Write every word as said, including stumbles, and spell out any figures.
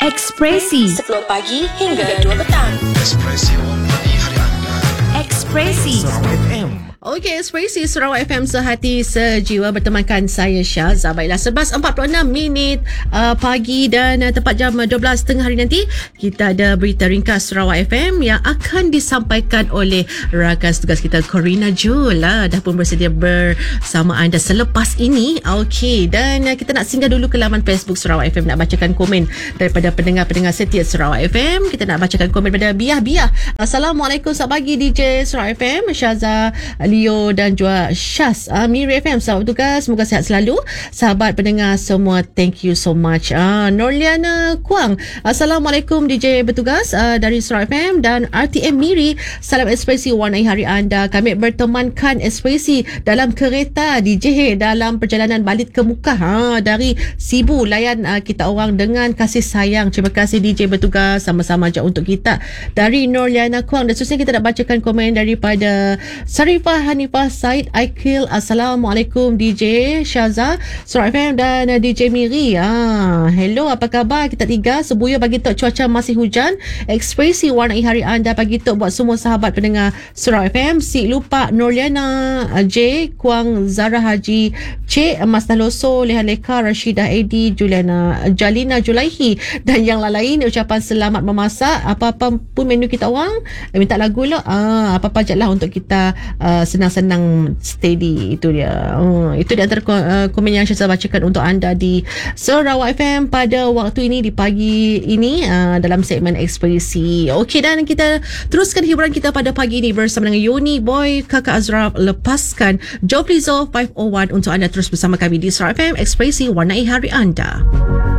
Ekspresi sepuluh pagi hingga dua petang. Ekspresi warnai hari anda. Ekspresi Sarawak F M. Okey, Ekspresi Sarawak F M, sehati sejiwa, bertemankan saya Syazah. Baiklah, sebelas empat puluh enam minit uh, pagi dan uh, tepat jam dua belas tengah hari nanti kita ada berita ringkas Sarawak F M yang akan disampaikan oleh rakan tugas kita Corina Jul. Uh, dah pun bersedia bersama anda selepas ini. Okey, dan uh, kita nak singgah dulu ke laman Facebook Sarawak F M, nak bacakan komen daripada pendengar-pendengar setia Sarawak F M. Kita nak bacakan komen daripada Biah-Biah. Assalamualaikum, selamat pagi D J Sarawak F M, Syazah, Leo dan juga Syaz. uh, Miri F M, selamat bertugas, semoga sihat selalu. Sahabat pendengar semua, thank you so much. uh, Norliana Kuang, Assalamualaikum D J bertugas uh, dari Sarawak F M dan R T M Miri. Salam Ekspresi, warnai hari anda. Kami bertemankan Ekspresi dalam kereta D J dalam perjalanan balik ke Mukah. ha, Dari Sibu, layan uh, kita orang dengan kasih sayang. Terima kasih D J bertugas, sama-sama je untuk kita. Dari Norliana Kuang. Dan seterusnya kita nak bacakan komen daripada Sarifah Hanifah Said Aikil. Assalamualaikum D J Syazah, Sarawak F M dan uh, D J Miri. ah, Hello, apa khabar kita tiga? Sebuya bagi tok, cuaca masih hujan. Ekspresi warnai hari anda pagi tok buat semua sahabat pendengar Sarawak F M. Si lupa Norliana uh, J Kuang, Zara Haji C, Mas Daloso, Leha Leka, Rashidah Edi, Juliana Jalina Julaihi dan yang lain. Ucapan selamat memasak. Apa-apa pun menu kita orang, minta lagu lah. ah, Apa-apa je lah untuk kita uh, senang-senang steady. Itu dia. uh, Itu di antara uh, komen yang saya bacakan untuk anda di Sarawak F M pada waktu ini, di pagi ini, uh, dalam segmen Ekspresi. Okey, dan kita teruskan hiburan kita pada pagi ini bersama dengan Yoni Boy, Kakak Azraf, Lepaskan, Job Lizo lima oh satu untuk anda terus bersama kami di Sarawak F M, Ekspresi warnai hari anda.